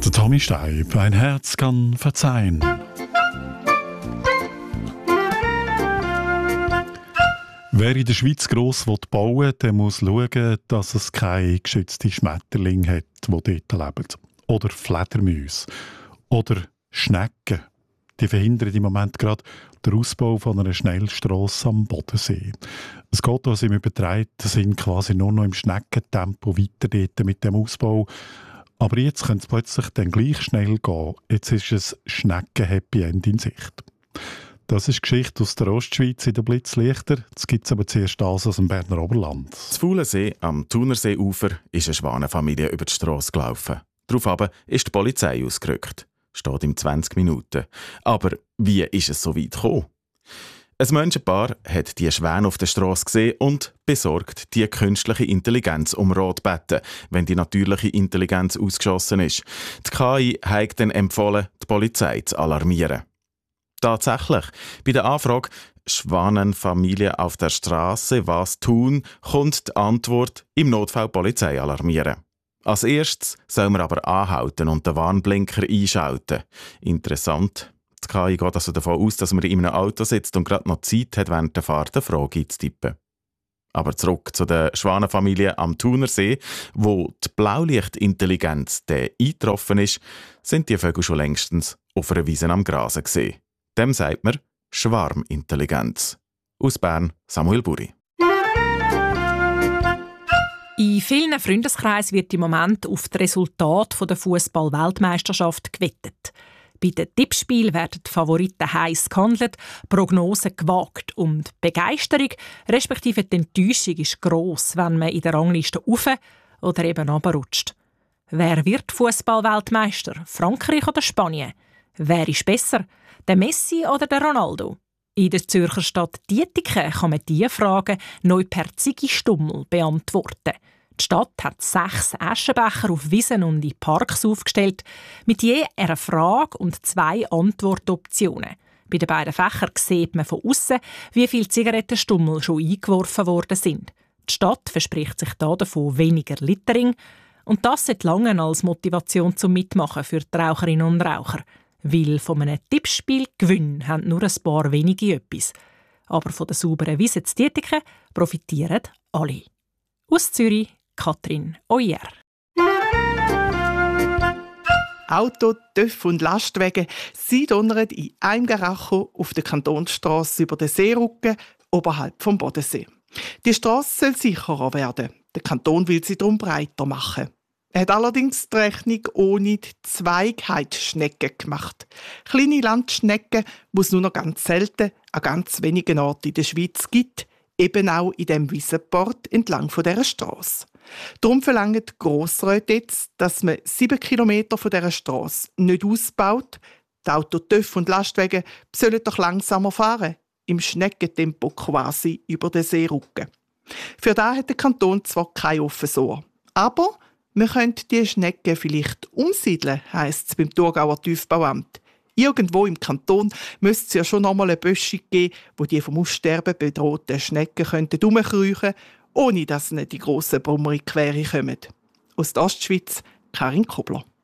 Der Tommy Steib, ein Herz kann verzeihen. Wer in der Schweiz gross bauen will, der muss schauen, dass es keine geschützten Schmetterlinge hat, die dort leben. Oder Fledermäuse. Oder Schnecken. Die verhindern im Moment gerade den Ausbau von einer Schnellstrasse am Bodensee. Es geht also im übertreibten Sinn quasi nur noch im Schneckentempo weiter dort mit dem Ausbau. Aber jetzt könnte es plötzlich dann gleich schnell gehen. Jetzt ist ein Schnecken-Happy End in Sicht. Das ist Geschichte aus der Ostschweiz in den Blitzlichter. Jetzt gibt es aber zuerst das aus dem Berner Oberland. Zu Faulensee am Thunerseeufer ist eine Schwanenfamilie über die Strasse gelaufen. Daraufhin ist die Polizei ausgerückt. Steht in 20 Minuten. Aber wie ist es so weit gekommen? Ein Menschenpaar hat die Schwäne auf der Strasse gesehen und besorgt die künstliche Intelligenz um Rat gebeten, wenn die natürliche Intelligenz ausgeschossen ist. Die KI hat dann empfohlen, die Polizei zu alarmieren. Tatsächlich, bei der Anfrage «Schwanenfamilie auf der Straße, was tun?» kommt die Antwort «Im Notfall Polizei alarmieren». Als erstes soll man aber anhalten und den Warnblinker einschalten. Interessant. Die KI geht also davon aus, dass man in einem Auto sitzt und gerade noch Zeit hat, während der Fahrt eine Frage einzutippen. Aber zurück zu der Schwanenfamilie am Thunersee, wo die Blaulichtintelligenz eingetroffen ist, sind die Vögel schon längstens auf einer Wiese am Grasen gesehen. Dem sagt man Schwarmintelligenz. Aus Bern, Samuel Buri. In vielen Freundeskreisen wird im Moment auf das Resultat der Fußball-Weltmeisterschaft gewettet. Bei den Tippspielen werden die Favoriten heiß gehandelt, Prognosen gewagt und die Begeisterung, respektive die Enttäuschung ist gross, wenn man in der Rangliste rauf oder eben runterrutscht. Wer wird Fußball-Weltmeister? Frankreich oder Spanien? Wer ist besser? Der Messi oder der Ronaldo? In der Zürcher Stadt Dietiken kann man diese Fragen neu per Ziggy-Stummel beantworten. Die Stadt hat 6 Aschenbecher auf Wiesen und in Parks aufgestellt, mit je einer Frage und 2 Antwortoptionen. Bei den beiden Fächern sieht man von außen, wie viele Zigarettenstummel schon eingeworfen worden sind. Die Stadt verspricht sich davon weniger Littering. Und das sollte lange als Motivation zum Mitmachen für die Raucherinnen und Raucher. Weil von einem Tippspiel Gewinn haben nur ein paar wenige etwas. Aber von der sauberen Wiese zu Dietiken profitieren alle. Aus Zürich, Katrin Oyer. Auto, TÜV und Lastwagen, sie donnern in einem Garacho auf der Kantonsstrasse über den Seerücken oberhalb vom Bodensee. Die Strasse soll sicherer werden. Der Kanton will sie darum breiter machen. Er hat allerdings die Rechnung ohne die Zweigheitsschnecken gemacht. Kleine Landschnecken, die es nur noch ganz selten an ganz wenigen Orten in der Schweiz gibt, eben auch in dem Wiesenport entlang von dieser Strasse. Darum verlangen die Grossräte jetzt, dass man 7 Kilometer von dieser Strasse nicht ausbaut. Die Auto, TÜV und Lastwagen sollen doch langsamer fahren, im Schneckentempo quasi über den Seerücken. Für das hat der Kanton zwar kein offenes Ohr, aber man könnte die Schnecken vielleicht umsiedeln, heisst es beim Thurgauer Tiefbauamt. Irgendwo im Kanton müsste es ja schon einmal eine Böschung geben, wo die vom Aussterben bedrohten Schnecken herumkriechen könnten, ohne dass ihnen die grossen Brummer in die Quere kommen. Aus der Ostschweiz, Karin Kobler.